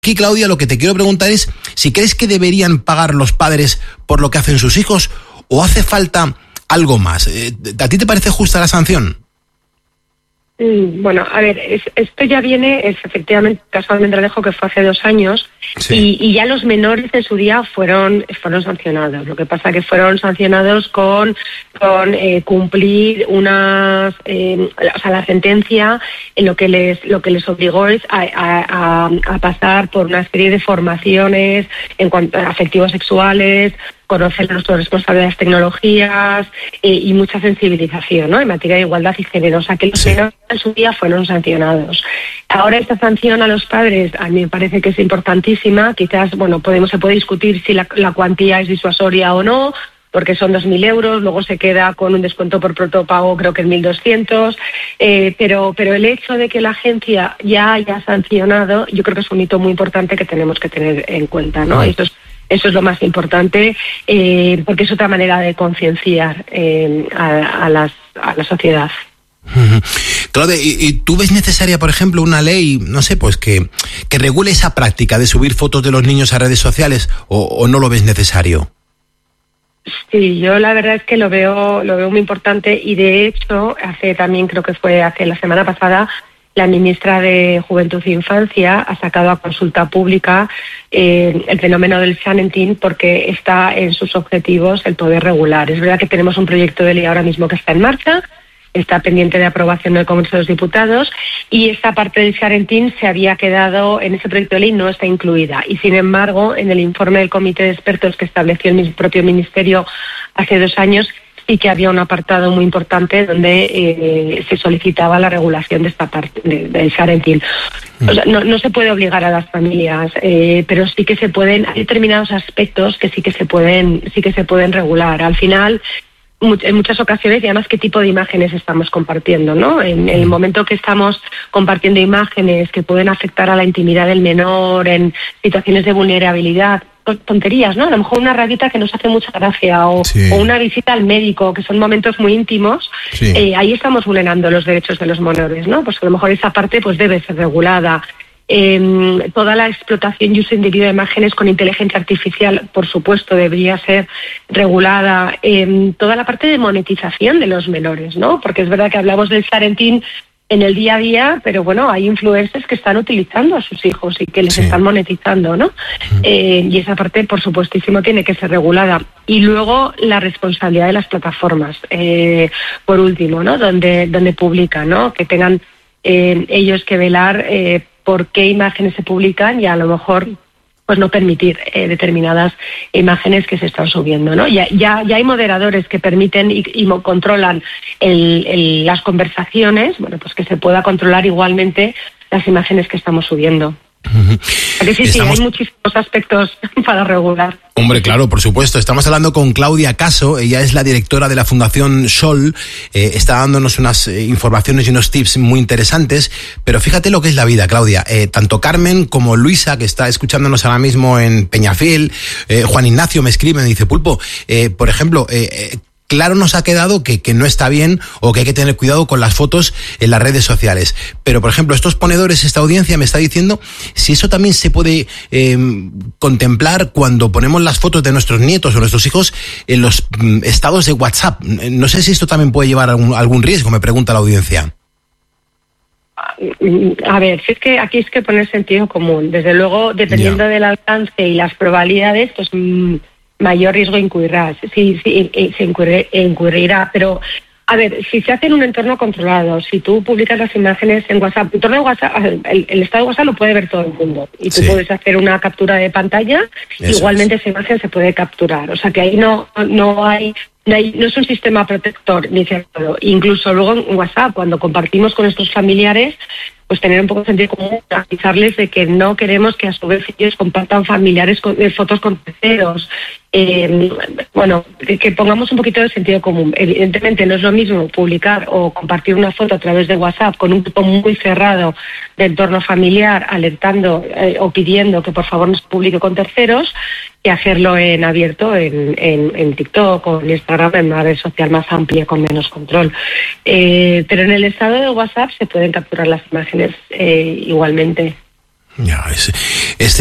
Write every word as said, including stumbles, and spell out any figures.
Aquí, Claudia, lo que te quiero preguntar es si crees que deberían pagar los padres por lo que hacen sus hijos o hace falta algo más. ¿A ti te parece justa la sanción? Bueno, a ver, es, esto ya viene, es efectivamente, el caso de Almendralejo, que fue hace dos años, sí. y, y ya los menores en su día fueron fueron sancionados. Lo que pasa que fueron sancionados con, con eh, cumplir unas, eh, o sea, la sentencia, en lo que les lo que les obligó es a, a, a pasar por una serie de formaciones en cuanto a afectivos sexuales, conocer nuestras responsabilidades, tecnologías eh, y mucha sensibilización, ¿no?, en materia de igualdad y género. O sea, que los sí. menores en su día fueron sancionados. Ahora esta sanción a los padres a mí me parece que es importantísima. Quizás, bueno, podemos se puede discutir si la, la cuantía es disuasoria o no, porque son dos mil euros, luego se queda con un descuento por protopago, creo que en mil doscientos, eh, pero, pero el hecho de que la agencia ya haya sancionado, yo creo que es un hito muy importante que tenemos que tener en cuenta, ¿no? Eso es Eso es lo más importante, eh, porque es otra manera de concienciar eh, a, a, las, a la sociedad. Claudia, ¿y, ¿y tú ves necesaria, por ejemplo, una ley, no sé, pues que, que regule esa práctica de subir fotos de los niños a redes sociales o, o no lo ves necesario? Sí, yo la verdad es que lo veo, lo veo muy importante y de hecho, hace también creo que fue hace la semana pasada, la ministra de Juventud e Infancia ha sacado a consulta pública eh, el fenómeno del sharenting porque está en sus objetivos el poder regular. Es verdad que tenemos un proyecto de ley ahora mismo que está en marcha, está pendiente de aprobación del Congreso de los Diputados y esta parte del sharenting se había quedado en ese proyecto de ley, no está incluida. Y sin embargo, en el informe del Comité de Expertos que estableció el propio Ministerio hace dos años, sí que había un apartado muy importante donde eh, se solicitaba la regulación de esta parte de, del sharenting. O sea, no, no se puede obligar a las familias, eh, pero sí que se pueden, hay determinados aspectos que sí que se pueden, sí que se pueden regular. Al final, en muchas ocasiones, y además qué tipo de imágenes estamos compartiendo, ¿no? En el momento que estamos compartiendo imágenes que pueden afectar a la intimidad del menor, en situaciones de vulnerabilidad, tonterías, ¿no? A lo mejor una rayita que nos hace mucha gracia o, sí. o una visita al médico, que son momentos muy íntimos, sí. eh, ahí estamos vulnerando los derechos de los menores, ¿no? Pues a lo mejor esa parte pues debe ser regulada. Eh, toda la explotación y uso indebido de imágenes con inteligencia artificial, por supuesto, debería ser regulada. Eh, toda la parte de monetización de los menores, ¿no? Porque es verdad que hablamos del sharenting en el día a día, pero bueno, hay influencers que están utilizando a sus hijos y que les sí. están monetizando, ¿no? Uh-huh. Eh, y esa parte, por supuestísimo, tiene que ser regulada. Y luego la responsabilidad de las plataformas, eh, por último, ¿no? Donde, donde publican, ¿no? Que tengan eh, ellos que velar eh, por qué imágenes se publican y a lo mejor pues no permitir eh, determinadas imágenes que se están subiendo, ¿no? Ya, ya, ya hay moderadores que permiten y, y controlan el, el, las conversaciones, bueno, pues que se pueda controlar igualmente las imágenes que estamos subiendo. Uh-huh. Que sí, Estamos... sí, hay muchísimos aspectos para regular. Hombre, claro, por supuesto. Estamos hablando con Claudia Caso, ella es la directora de la Fundación Sol, eh, está dándonos unas eh, informaciones y unos tips muy interesantes, pero fíjate lo que es la vida, Claudia. Eh, tanto Carmen como Luisa, que está escuchándonos ahora mismo en Peñafiel, eh, Juan Ignacio me escribe, me dice, Pulpo, eh, por ejemplo, eh, eh, claro nos ha quedado que, que no está bien o que hay que tener cuidado con las fotos en las redes sociales. Pero, por ejemplo, estos ponedores, esta audiencia me está diciendo si eso también se puede eh, contemplar cuando ponemos las fotos de nuestros nietos o nuestros hijos en los mm, estados de WhatsApp. No sé si esto también puede llevar a algún, algún riesgo, me pregunta la audiencia. A ver, si es que aquí es que poner sentido común. Desde luego, dependiendo ya. del alcance y las probabilidades, pues mmm, mayor riesgo incurrirá, sí, sí, se incurre, incurrirá, pero a ver, si se hace en un entorno controlado, si tú publicas las imágenes en WhatsApp, el entorno de WhatsApp, el, el estado de WhatsApp lo puede ver todo el mundo y tú sí. puedes hacer una captura de pantalla, Eso igualmente es. esa imagen se puede capturar, o sea que ahí no, no hay... No, hay, no es un sistema protector ni cerrado. Incluso luego en WhatsApp, cuando compartimos con nuestros familiares, pues tener un poco de sentido común, avisarles de que no queremos que a su vez ellos compartan familiares con, eh, fotos con terceros. Eh, bueno, que pongamos un poquito de sentido común. Evidentemente no es lo mismo publicar o compartir una foto a través de WhatsApp con un grupo muy cerrado de entorno familiar, alertando eh, o pidiendo que por favor no se publique con terceros, que hacerlo en abierto en, en, en TikTok o en Instagram, en una red social más amplia con menos control. Eh, pero en el estado de WhatsApp se pueden capturar las imágenes eh, igualmente. Ya, es, es